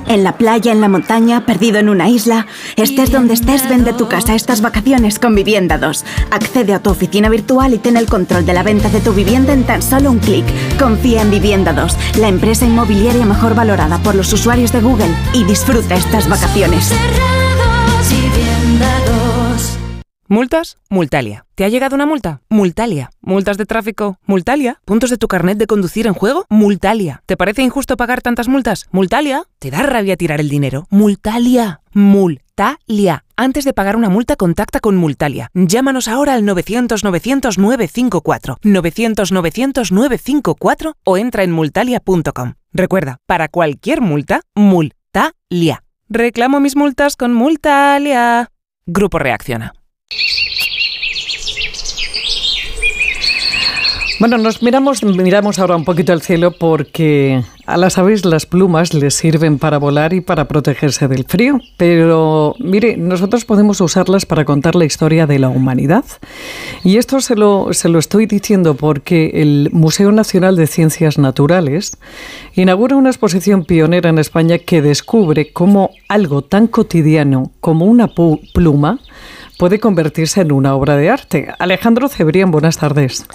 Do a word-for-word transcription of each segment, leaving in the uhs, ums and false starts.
En la playa, en la montaña, perdido en una isla. Estés donde estés, vende tu casa estas vacaciones con Vivienda dos. Accede a tu oficina virtual y ten el control de la venta de tu vivienda en tan solo un clic. Confía en Vivienda dos, la empresa inmobiliaria mejor valorada por los usuarios de Google, y disfruta estas vacaciones. ¿Multas? Multalia. ¿Te ha llegado una multa? Multalia. ¿Multas de tráfico? Multalia. ¿Puntos de tu carnet de conducir en juego? Multalia. ¿Te parece injusto pagar tantas multas? Multalia. ¿Te da rabia tirar el dinero? Multalia. Multalia. Antes de pagar una multa, contacta con Multalia. Llámanos ahora al novecientos novecientos nueve cinco cuatro, novecientos novecientos nueve cinco cuatro o entra en multalia punto com. Recuerda, para cualquier multa, Multalia. Reclamo mis multas con Multalia. Grupo Reacciona. Bueno, nos miramos, miramos ahora un poquito al cielo porque a las aves las plumas les sirven para volar y para protegerse del frío. Pero, mire, nosotros podemos usarlas para contar la historia de la humanidad. Y esto se lo, se lo estoy diciendo porque el Museo Nacional de Ciencias Naturales inaugura una exposición pionera en España que descubre cómo algo tan cotidiano como una pu- pluma puede convertirse en una obra de arte. Alejandro Cebrián, buenas tardes.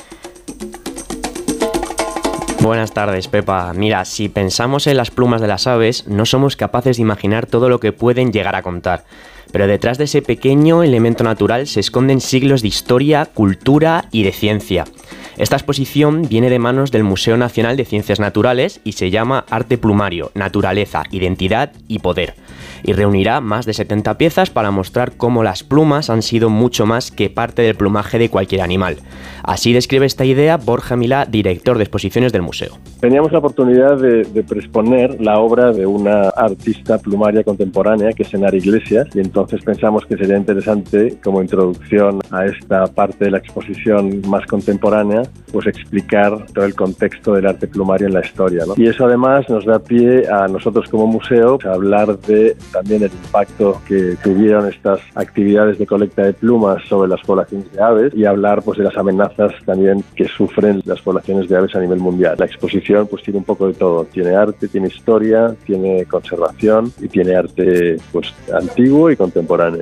Buenas tardes, Pepa. Mira, si pensamos en las plumas de las aves, no somos capaces de imaginar todo lo que pueden llegar a contar. Pero detrás de ese pequeño elemento natural se esconden siglos de historia, cultura y de ciencia. Esta exposición viene de manos del Museo Nacional de Ciencias Naturales y se llama Arte Plumario, Naturaleza, Identidad y Poder. Y reunirá más de setenta piezas para mostrar cómo las plumas han sido mucho más que parte del plumaje de cualquier animal. Así describe esta idea Borja Milá, director de exposiciones del museo. Teníamos la oportunidad de, de preexponer la obra de una artista plumaria contemporánea, que es Enara Iglesias, y entonces pensamos que sería interesante, como introducción a esta parte de la exposición más contemporánea, pues explicar todo el contexto del arte plumario en la historia, ¿no? Y eso además nos da pie a nosotros como museo a hablar de también el impacto que tuvieron estas actividades de colecta de plumas sobre las poblaciones de aves y hablar pues de las amenazas también que sufren las poblaciones de aves a nivel mundial. La exposición pues tiene un poco de todo, tiene arte, tiene historia, tiene conservación y tiene arte pues antiguo y contemporáneo.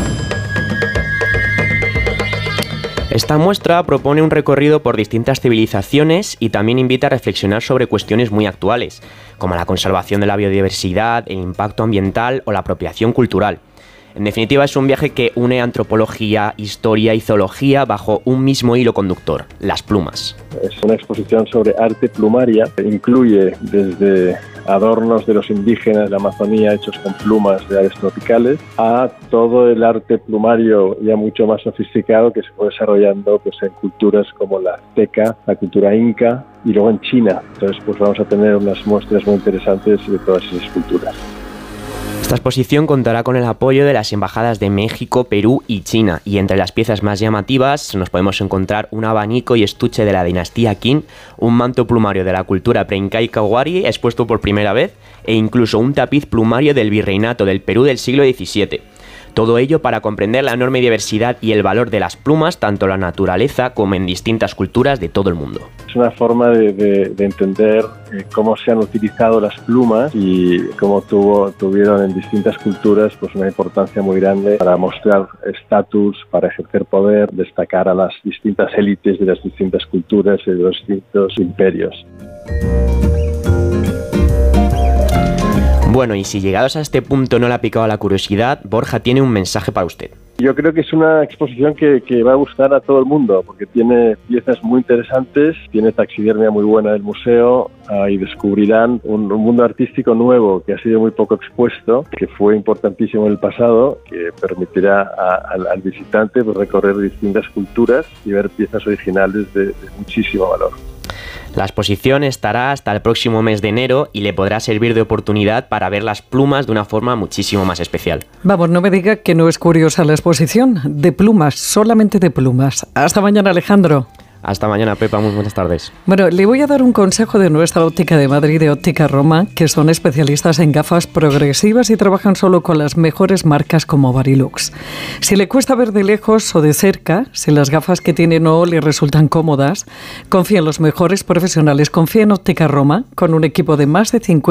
Esta muestra propone un recorrido por distintas civilizaciones y también invita a reflexionar sobre cuestiones muy actuales, como la conservación de la biodiversidad, el impacto ambiental o la apropiación cultural. En definitiva, es un viaje que une antropología, historia y zoología bajo un mismo hilo conductor, las plumas. Es una exposición sobre arte plumaria, incluye desde adornos de los indígenas de la Amazonía hechos con plumas de aves tropicales a todo el arte plumario ya mucho más sofisticado que se fue desarrollando pues, en culturas como la azteca, la cultura inca y luego en China. Entonces pues vamos a tener unas muestras muy interesantes de todas esas culturas. Esta exposición contará con el apoyo de las embajadas de México, Perú y China, y entre las piezas más llamativas nos podemos encontrar un abanico y estuche de la dinastía Qin, un manto plumario de la cultura preincaica wari expuesto por primera vez, e incluso un tapiz plumario del virreinato del Perú del siglo diecisiete. Todo ello para comprender la enorme diversidad y el valor de las plumas, tanto en la naturaleza como en distintas culturas de todo el mundo. Es una forma de, de, de entender eh, cómo se han utilizado las plumas y cómo tuvo, tuvieron en distintas culturas pues, una importancia muy grande para mostrar estatus, para ejercer poder, destacar a las distintas élites de las distintas culturas y de los distintos imperios. Bueno, y si llegados a este punto no le ha picado la curiosidad, Borja tiene un mensaje para usted. Yo creo que es una exposición que, que va a gustar a todo el mundo, porque tiene piezas muy interesantes, tiene taxidermia muy buena del museo uh, y descubrirán un, un mundo artístico nuevo que ha sido muy poco expuesto, que fue importantísimo en el pasado, que permitirá a, al, al visitante pues, recorrer distintas culturas y ver piezas originales de, de muchísimo valor. La exposición estará hasta el próximo mes de enero y le podrá servir de oportunidad para ver las plumas de una forma muchísimo más especial. Vamos, no me diga que no es curiosa la exposición. De plumas, solamente de plumas. Hasta mañana, Alejandro. Hasta mañana, Pepa. Muy buenas tardes. Bueno, le voy a dar un consejo de nuestra óptica de Madrid, de Óptica Roma, que son especialistas en gafas progresivas y trabajan solo con las mejores marcas como Varilux. Si le cuesta ver de lejos o de cerca, si las gafas que tiene no le resultan cómodas, confía en los mejores profesionales. Confía en Óptica Roma, con un equipo de más de cincuenta